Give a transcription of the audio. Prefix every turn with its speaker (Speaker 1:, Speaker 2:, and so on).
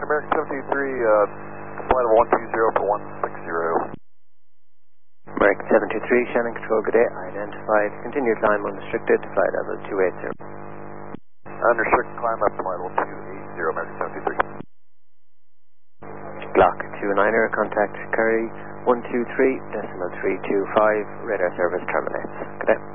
Speaker 1: American 723, flight of 120 for 160.
Speaker 2: American 723, Shannon Control, good day. Identified. Continued climb unrestricted, flight level 280.
Speaker 1: Unrestricted climb up flight level 280, American 723.
Speaker 2: Glock 29er, contact Curry 123.325, radar service terminates. Good day.